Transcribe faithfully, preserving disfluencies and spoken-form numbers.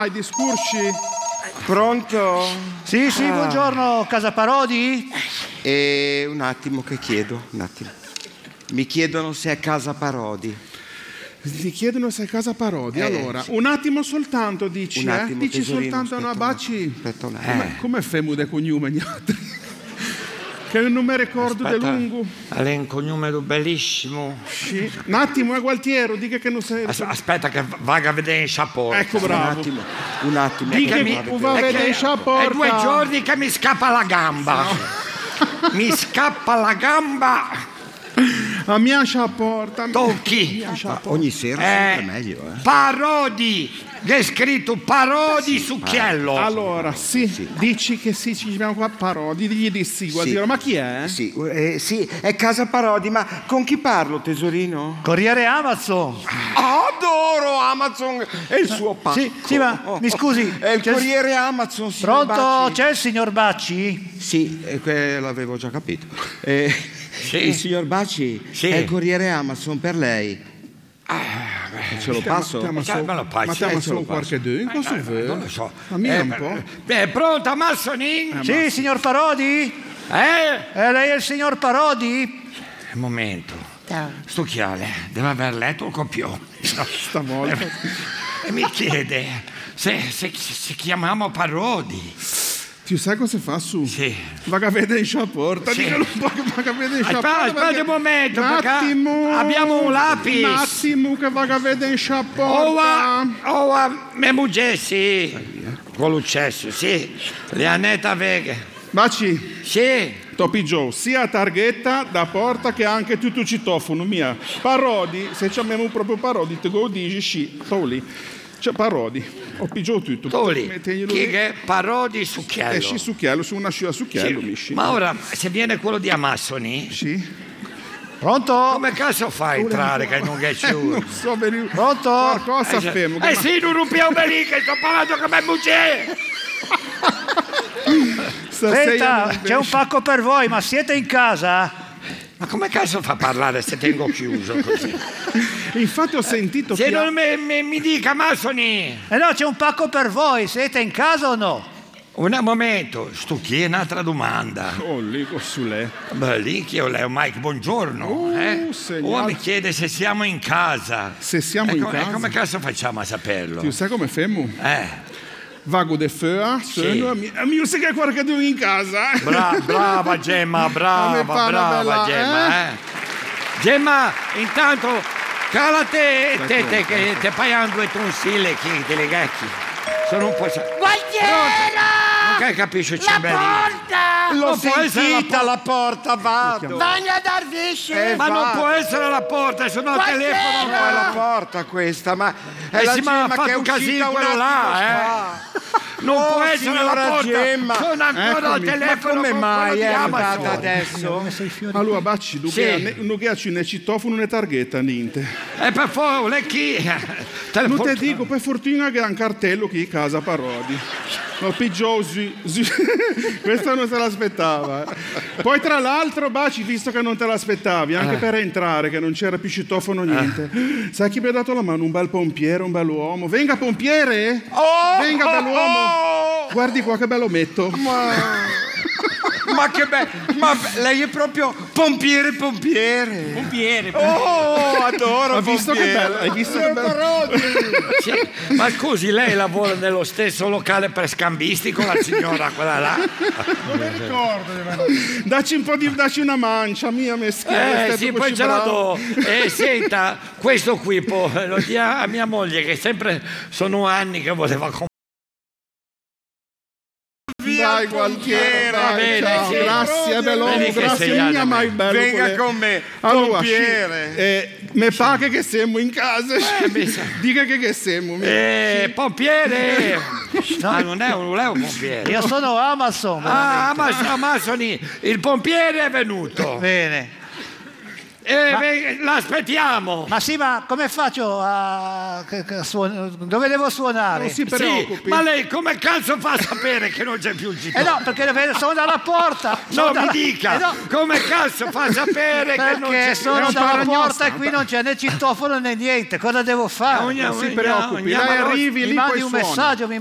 Ai discorsi. Pronto? Sì, sì, Ah. buongiorno, Casa Parodi? E un attimo che chiedo, un attimo. Mi chiedono se è Casa Parodi. Ti chiedono se è Casa Parodi. Eh, allora, sì. un attimo soltanto dici, Un attimo, eh? Dici tesorino, soltanto una aspetta un baci. Aspetta un Come, attimo. come femo de cognome gli altri? Che non mi ricordo di lungo. È un cognome bellissimo. Sì. Un attimo, eh, Gualtiero, dica che non sei. As- Aspetta che vado a vedere in chapeau. Ecco, Un bravo. attimo, un attimo. Dica che che mi- mi va a vedere in È sciaporta. due giorni che mi scappa la gamba. Mi scappa la gamba. A mia sciaporta. Tocchi. Ma ogni sera Eh, sempre meglio, eh. Parodi. È scritto Parodi Succhiello. Allora, sì, dici che sì, ci abbiamo qua Parodi, digli di sì, Gualtiero. Ma chi è? Sì, eh, sì, è Casa Parodi, ma con chi parlo, tesorino? Corriere Amazon. Adoro Amazon e il suo pacco. Sì, sì, ma mi scusi, È il c'è il- corriere Amazon, signor Pronto? Bacci? C'è il signor Bacci? Sì, eh, que- l'avevo già capito. Eh, Sì. Il signor Bacci Sì. è il corriere Amazon per lei. Ce lo passo? Stiamo Cioè, me lo passi, ma stiamo eh, ce lo solo qualche due, in cosa Eh, vero? non lo so. Ma mia Eh, un po'. Beh, pronta Massonin? Sì, signor Parodi? Eh? Eh, lei è il signor Parodi? Un momento. Sto chiale deve aver letto il copione. Stavolta. E mi chiede se, se, se chiamiamo Parodi. Ti sai cosa fa su? Sì. Va a vedere in sciaporta, Sì. diccelo un po' che va a vedere in Aspetta, sciaporta. aspetta perché- un momento, Un perché attimo. abbiamo un lapis. Un attimo che va a vedere in Oh, sciaporta. oh, oh, mia moglie, sì. Con l'uccesso, sì. Leanetta Vega. Baci, Sì. Topi Joe, sia a targhetta da porta che anche tutto il citofono mia. Parodi, se chiamiamo proprio Parodi, te lo dici, sì, toli. Cioè, Parodi, ho pigiato tutto. Toli. Metteglielo Chi lì. è Parodi Succhiello? Esci succhiello, su una scia succhiello, Sì. misci. Ma ora, se viene quello di Amassoni, Sì. Pronto? come cazzo fai a entrare che non è più? Non so bene. Pronto? Qualcosa Eh, sappiamo. eh sì, non rompiamo lì che sto parlando con mia moglie. Aspetta, c'è un pacco per voi, ma siete in casa? Ma come cazzo fa a parlare se tengo chiuso così? Infatti ho sentito Se che non mi, mi, mi dica Massoni. Eh no, c'è un pacco per voi, siete in casa o no? Un momento, sto chi è un'altra domanda. Oh, lì su lei. Beh, lì che io leo Mike, buongiorno. Oh, eh? signor- Oh, mi chiede se siamo in casa. Se siamo E in co- e casa. come cazzo facciamo a saperlo? Tu sai come femo? Eh, Vago de fea, sono Sì. a mio se che qualcuno in casa. bra- brava Gemma, brava, Come fa una brava bella, Gemma. Eh? Gemma, intanto cala te, te, te, D'accordo. che ti paiano due tonsille chi delle gacchi. Sono un po'... sa- Gualtiero! Non che capisci il La ciambellino. porta! L'ho Non può essere la sentita la porta, vado. Vai a dar visce! Eh, Ma non va. può essere la porta, se no il Guardiera! telefono Non è la porta questa, ma è Eh la sì, ma Gemma ha fatto che è un casino uscita un quello attimo là, eh. fa. Non Oh, può essere la signora porta. Gemma. Sono ancora al Eccomi. Ma telefono. Come con mai quello è di andata Amazon. adesso? Allora, Bacci, Sì. non che né citofono né targhetta, niente. E per favore, chi? Te le Non porto- te dico, per fortuna che ha un cartello qui casa Parodi. Lo pigiò su, su. Questo non se l'aspettava. eh. Poi tra l'altro, Baci, visto che non te l'aspettavi, anche Eh. per entrare, che non c'era più citofono niente, sai chi mi ha dato la mano? Un bel pompiere, un bell'uomo. Venga, pompiere! Oh, Venga, oh, bell'uomo! oh. Guardi qua che bello metto. Ma che bello! Ma lei è proprio pompiere, pompiere. Pompiere. Oh, adoro Hai visto che pompiere. bello? Hai visto che bello? Parodi. Sì, ma scusi, lei lavora nello stesso locale per scambisti con la signora quella là? Non mi ricordo. Dacci un po' di. Dacci una mancia, mia meschina. Eh sì, poi ce la do. E senta, questo qui po, lo dia a mia moglie che sempre sono anni che voleva comprare. Dai, Gualtiero, Va dai, bene, ciao. sì. Grazie, bell'uomo, Vedi che grazie, sei mia anni. mai bello. Venga quelle- con me, Allora, pompiere. sì, eh, me pare che siamo in casa. mi sa- Dica che, che siamo. mi- Eh, pompiere! Ah, non è un, non è un pompiere. Io sono Amazon. Ah, Amas- Amassoni, il pompiere è venuto. Bene. Eh, Ma- ve- l'aspettiamo. Ma sì, ma come faccio a... che- che suon- dove devo suonare? Non si Sì, preoccupi. ma lei come cazzo fa a sapere che non c'è più il Eh citofono? no, perché sono dalla porta. sono No, mi dalla- dica, Eh no, come cazzo fa a sapere che non perché c'è sono È un dalla paragnosta, porta e qui non c'è né citofono né niente. Cosa devo fare? Ogni- Non si ogni- preoccupi, ogni- lei ogni- arrivi Mi lì mandi poi un suona. messaggio, mi